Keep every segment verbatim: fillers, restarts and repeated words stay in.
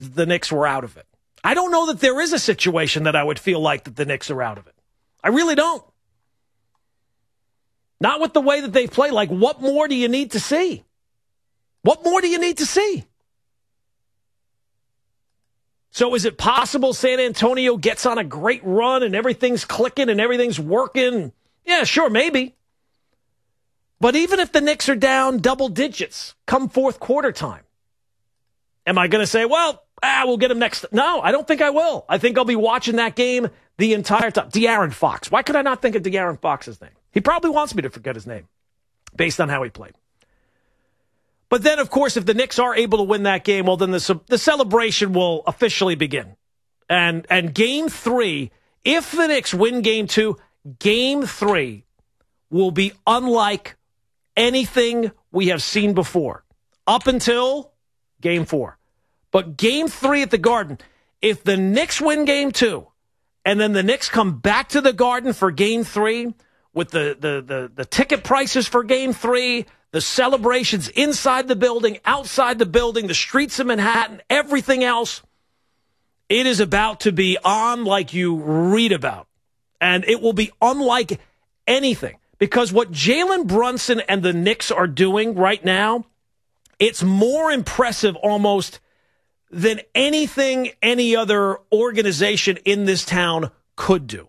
the Knicks were out of it. I don't know that there is a situation that I would feel like that the Knicks are out of it. I really don't. Not with the way that they play. Like, what more do you need to see? What more do you need to see? So is it possible San Antonio gets on a great run and everything's clicking and everything's working? Yeah, sure, maybe. But even if the Knicks are down double digits come fourth quarter time, am I going to say, well, ah, we'll get them next? No, I don't think I will. I think I'll be watching that game the entire time. De'Aaron Fox. Why could I not think of De'Aaron Fox's name? He probably wants me to forget his name based on how he played. But then, of course, if the Knicks are able to win that game, well, then the, the celebration will officially begin. And, and game three, if the Knicks win game two, game three will be unlike anything we have seen before up until game four. But game three at the Garden, if the Knicks win game two and then the Knicks come back to the Garden for game three with the, the, the, the ticket prices for game three, the celebrations inside the building, outside the building, the streets of Manhattan, everything else, it is about to be on like you read about. And it will be unlike anything. Because what Jalen Brunson and the Knicks are doing right now, it's more impressive almost than anything any other organization in this town could do.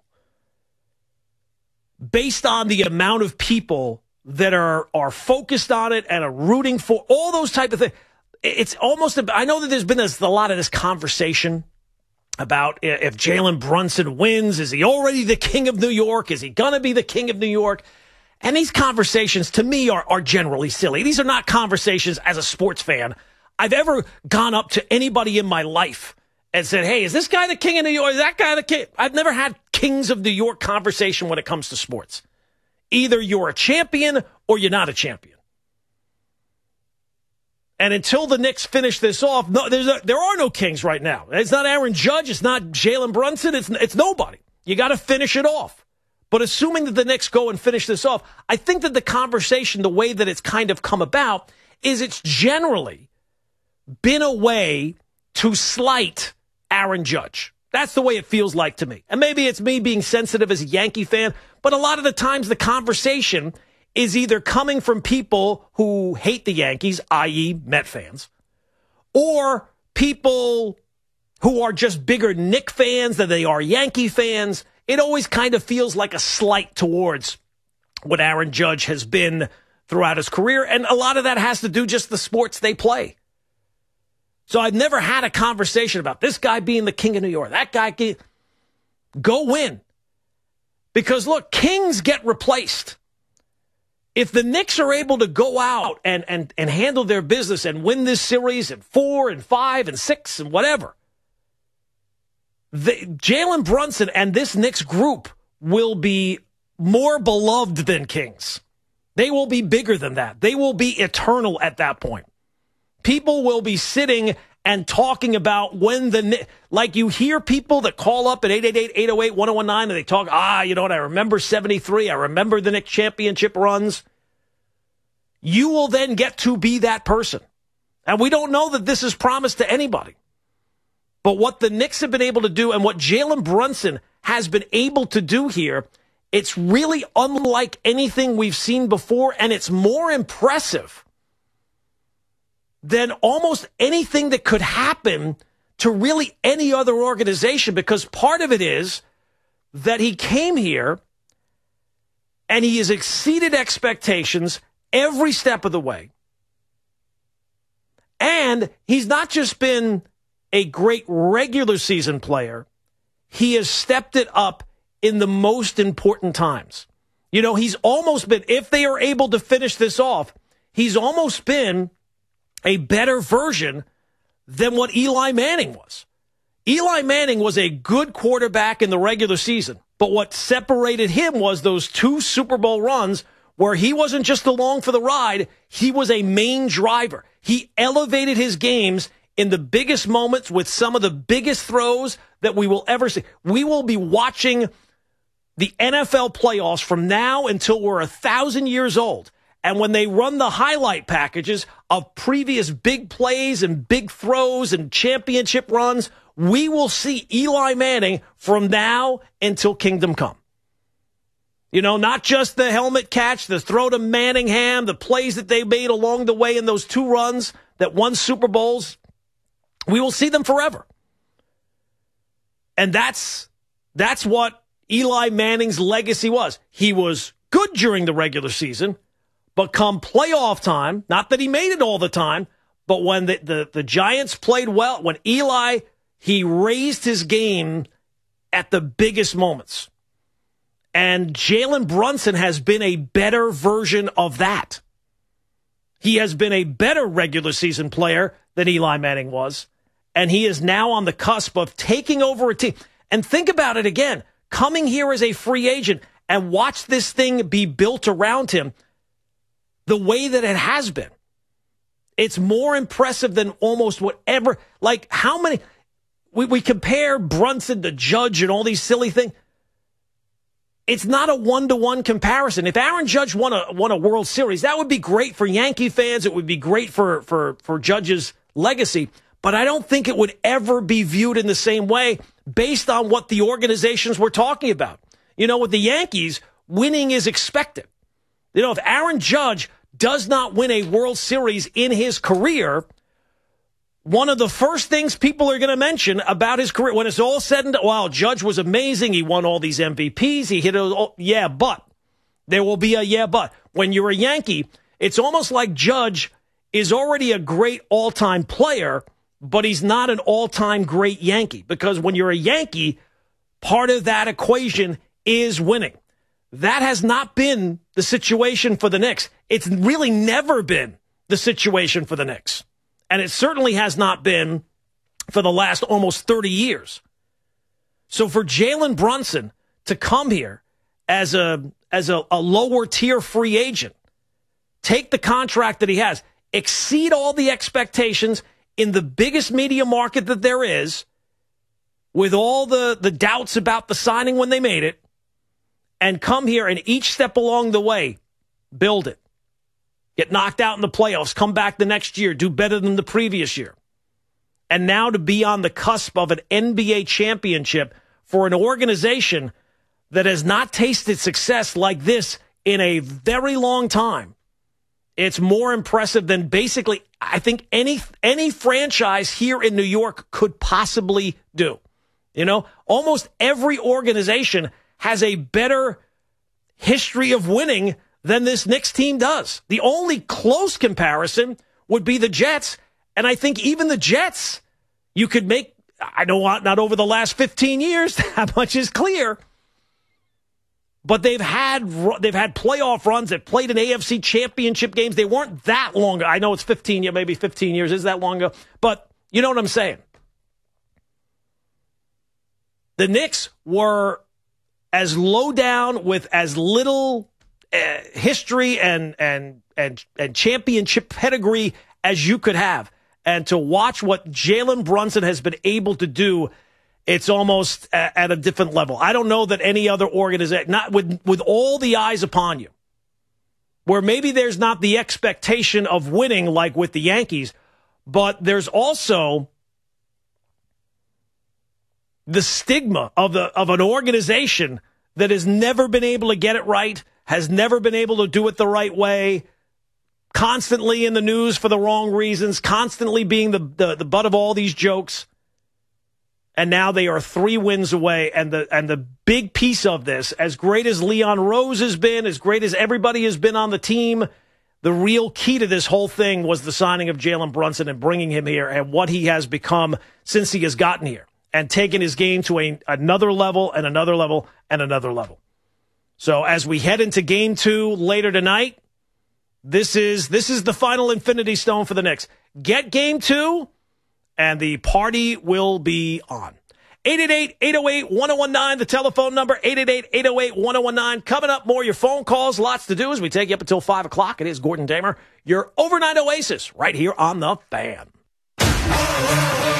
Based on the amount of people that are, are focused on it and are rooting for all those type of things. It's almost, I know that there's been this, a lot of this conversation about if Jalen Brunson wins, is he already the king of New York? Is he going to be the king of New York? And these conversations, to me, are, are generally silly. These are not conversations as a sports fan I've ever gone up to anybody in my life and said, hey, is this guy the king of New York? Is that guy the king? I've never had kings of New York conversation when it comes to sports. Either you're a champion or you're not a champion. And until the Knicks finish this off, no, there's a, there are no kings right now. It's not Aaron Judge. It's not Jalen Brunson. It's, it's nobody. You got to finish it off. But assuming that the Knicks go and finish this off, I think that the conversation, the way that it's kind of come about, is it's generally been a way to slight Aaron Judge. That's the way it feels like to me. And maybe it's me being sensitive as a Yankee fan, but a lot of the times the conversation is either coming from people who hate the Yankees, that is. Met fans, or people who are just bigger Knick fans than they are Yankee fans. It always kind of feels like a slight towards what Aaron Judge has been throughout his career, and a lot of that has to do just the sports they play. So I've never had a conversation about this guy being the king of New York. That guy can go win. Because, look, kings get replaced. If the Knicks are able to go out and, and, and handle their business and win this series in four and five and six and whatever, Jalen Brunson and this Knicks group will be more beloved than kings. They will be bigger than that. They will be eternal at that point. People will be sitting and talking about when the, like you hear people that call up at eight eight eight, eight oh eight, one oh one nine and they talk, ah, you know what, I remember seventy-three, I remember the Knicks championship runs. You will then get to be that person. And we don't know that this is promised to anybody. But what the Knicks have been able to do and what Jalen Brunson has been able to do here, it's really unlike anything we've seen before, and it's more impressive than almost anything that could happen to really any other organization, because part of it is that he came here and he has exceeded expectations every step of the way. And he's not just been a great regular season player, he has stepped it up in the most important times. You know, he's almost been, if they are able to finish this off, he's almost been a better version than what Eli Manning was. Eli Manning was a good quarterback in the regular season, but what separated him was those two Super Bowl runs where he wasn't just along for the ride, he was a main driver. He elevated his games in the biggest moments with some of the biggest throws that we will ever see. We will be watching the N F L playoffs from now until we're a thousand years old. And when they run the highlight packages of previous big plays and big throws and championship runs, we will see Eli Manning from now until Kingdom Come. You know, not just the helmet catch, the throw to Manningham, the plays that they made along the way in those two runs that won Super Bowls. We will see them forever. And that's that's what Eli Manning's legacy was. He was good during the regular season, but come playoff time, not that he made it all the time, but when the, the, the Giants played well, when Eli, he raised his game at the biggest moments. And Jalen Brunson has been a better version of that. He has been a better regular season player than Eli Manning was. And he is now on the cusp of taking over a team. And think about it again, coming here as a free agent and watch this thing be built around him the way that it has been. It's more impressive than almost whatever. Like how many, we, we compare Brunson to Judge and all these silly things. It's not a one-to-one comparison. If Aaron Judge won a won a World Series, that would be great for Yankee fans. It would be great for, for, for Judge's legacy. But I don't think it would ever be viewed in the same way based on what the organizations we're talking about. You know, with the Yankees, winning is expected. You know, if Aaron Judge does not win a World Series in his career, one of the first things people are going to mention about his career, when it's all said and done, wow, Judge was amazing. He won all these M V Ps. He hit it all. Yeah, but. There will be a yeah, but. When you're a Yankee, it's almost like Judge is already a great all-time player, but he's not an all-time great Yankee. Because when you're a Yankee, part of that equation is winning. That has not been the situation for the Knicks. It's really never been the situation for the Knicks. And it certainly has not been for the last almost thirty years. So for Jalen Brunson to come here as a as a, a lower tier free agent, take the contract that he has, exceed all the expectations in the biggest media market that there is, with all the, the doubts about the signing when they made it, and come here and each step along the way, build it. Get knocked out in the playoffs, come back the next year, do better than the previous year. And now to be on the cusp of an N B A championship for an organization that has not tasted success like this in a very long time. It's more impressive than basically, I think, any any franchise here in New York could possibly do. You know, almost every organization has a better history of winning than this Knicks team does. The only close comparison would be the Jets. And I think even the Jets, you could make, I know not over the last fifteen years, that much is clear. But they've had they've had playoff runs. They've played in A F C championship games. They weren't that long ago. I know it's fifteen, maybe fifteen years. Is that long ago? But you know what I'm saying. The Knicks were as low down with as little uh, history and and and and championship pedigree as you could have. And to watch what Jalen Brunson has been able to do, it's almost at a different level. I don't know that any other organization, not with, with all the eyes upon you, where maybe there's not the expectation of winning like with the Yankees, but there's also the stigma of the of an organization that has never been able to get it right, has never been able to do it the right way, constantly in the news for the wrong reasons, constantly being the, the, the butt of all these jokes. And now they are three wins away. And the and the big piece of this, as great as Leon Rose has been, as great as everybody has been on the team, the real key to this whole thing was the signing of Jalen Brunson and bringing him here and what he has become since he has gotten here and taken his game to a, another level and another level and another level. So as we head into game two later tonight, this is this is the final infinity stone for the Knicks. Get game two, and the party will be on. eight eight eight, eight oh eight, one oh one nine, the telephone number, eight eight eight, eight oh eight, one oh one nine. Coming up, more your phone calls, lots to do as we take you up until five o'clock. It is Gordon Damer, your overnight oasis, right here on The Fan.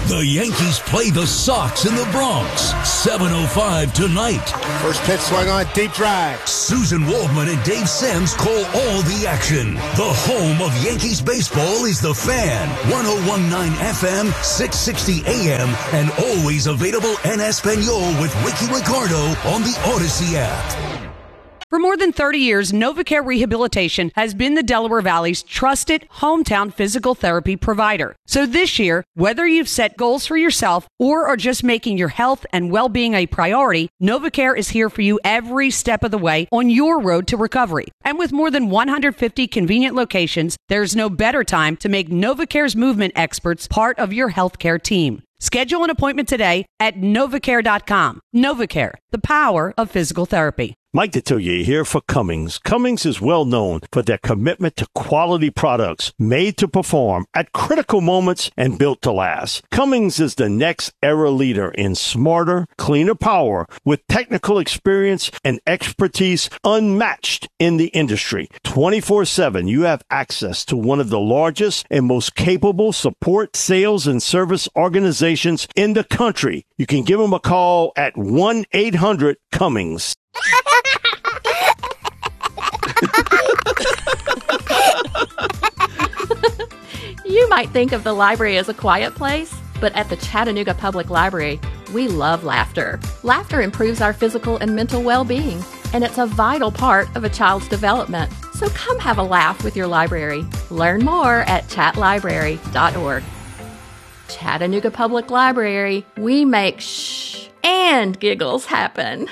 The Yankees play the Sox in the Bronx. seven oh five tonight. First pitch swung on, deep drive. Susan Waldman and Dave Sims call all the action. The home of Yankees baseball is The Fan. one oh one point nine F M, six sixty A M, and always available en Espanol with Ricky Ricardo on the Odyssey app. For more than thirty years, NovaCare Rehabilitation has been the Delaware Valley's trusted hometown physical therapy provider. So this year, whether you've set goals for yourself or are just making your health and well-being a priority, NovaCare is here for you every step of the way on your road to recovery. And with more than one hundred fifty convenient locations, there's no better time to make NovaCare's movement experts part of your healthcare team. Schedule an appointment today at novacare dot com. NovaCare, the power of physical therapy. Mike Detillier here for Cummings. Cummings is well known for their commitment to quality products made to perform at critical moments and built to last. Cummings is the next era leader in smarter, cleaner power with technical experience and expertise unmatched in the industry. twenty-four seven, you have access to one of the largest and most capable support, sales, and service organizations in the country. You can give them a call at one eight hundred Cummings. You might think of the library as a quiet place, but at the Chattanooga Public Library, we love laughter. Laughter improves our physical and mental well-being, and it's a vital part of a child's development. So come have a laugh with your library. Learn more at chat library dot org. Chattanooga Public Library, we make shh and giggles happen.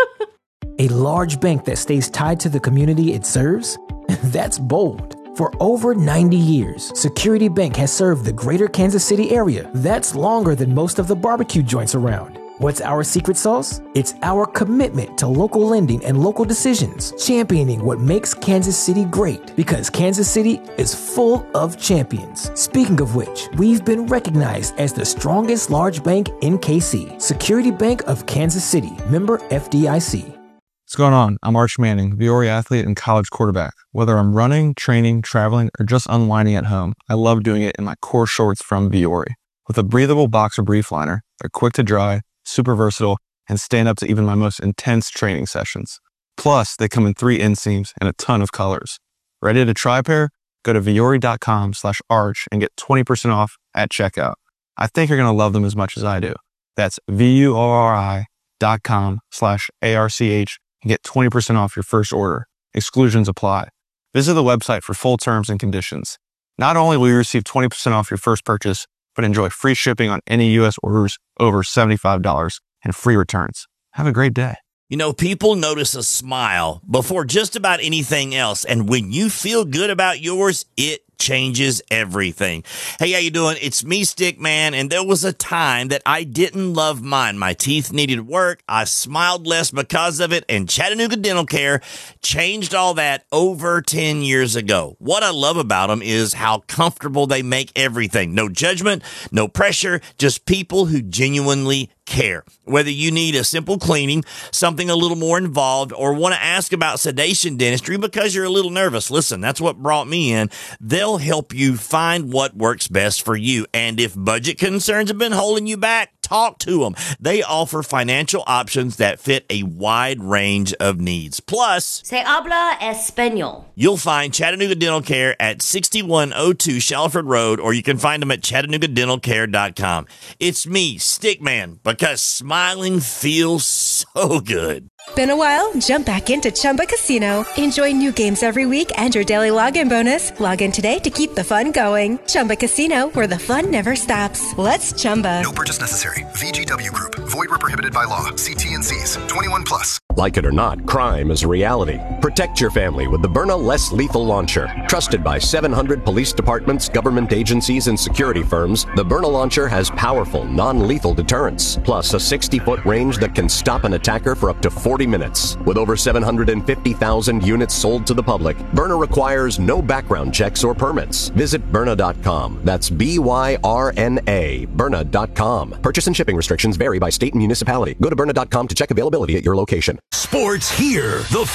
A large bank that stays tied to the community it serves? That's bold. For over ninety years, Security Bank has served the greater Kansas City area. That's longer than most of the barbecue joints around. What's our secret sauce? It's our commitment to local lending and local decisions, championing what makes Kansas City great, because Kansas City is full of champions. Speaking of which, we've been recognized as the strongest large bank in K C. Security Bank of Kansas City, member F D I C. What's going on? I'm Arch Manning, Viore athlete and college quarterback. Whether I'm running, training, traveling, or just unwinding at home, I love doing it in my core shorts from Viore. With a breathable boxer brief liner, they're quick to dry, super versatile, and stand up to even my most intense training sessions. Plus, they come in three inseams and a ton of colors. Ready to try a pair? Go to viore.com slash arch and get twenty percent off at checkout. I think you're going to love them as much as I do. That's V-U-O-R-I dot com slash A-R-C-H and get twenty percent off your first order. Exclusions apply. Visit the website for full terms and conditions. Not only will you receive twenty percent off your first purchase, but enjoy free shipping on any U S orders over seventy-five dollars and free returns. Have a great day. You know, people notice a smile before just about anything else. And when you feel good about yours, it changes everything. Hey, how you doing? It's me, Stickman, and there was a time that I didn't love mine. My teeth needed work. I smiled less because of it, and Chattanooga Dental Care changed all that over ten years ago. What I love about them is how comfortable they make everything. No judgment, no pressure, just people who genuinely care. Whether you need a simple cleaning, something a little more involved, or want to ask about sedation dentistry because you're a little nervous, listen, that's what brought me in. They'll help you find what works best for you. And if budget concerns have been holding you back, talk to them. They offer financial options that fit a wide range of needs. Plus, Se habla español. You'll find Chattanooga Dental Care at sixty-one oh two Shalford Road, or you can find them at chattanooga dental care dot com. It's me, Stickman, because smiling feels so good. Been a while? Jump back into Chumba Casino. Enjoy new games every week and your daily login bonus. Log in today to keep the fun going. Chumba Casino, where the fun never stops. Let's Chumba. No purchase necessary. V G W Group. Void where prohibited by law. See T and C's. twenty-one plus. Like it or not, crime is a reality. Protect your family with the Byrna Less Lethal Launcher. Trusted by seven hundred police departments, government agencies, and security firms, the Byrna Launcher has powerful, non-lethal deterrence, plus a sixty-foot range that can stop an attacker for up to forty minutes. With over seven hundred fifty thousand units sold to the public, Byrna requires no background checks or permits. Visit Byrna dot com. That's B Y R N A, Byrna dot com. Purchase and shipping restrictions vary by state and municipality. Go to Byrna dot com to check availability at your location. Sports here. The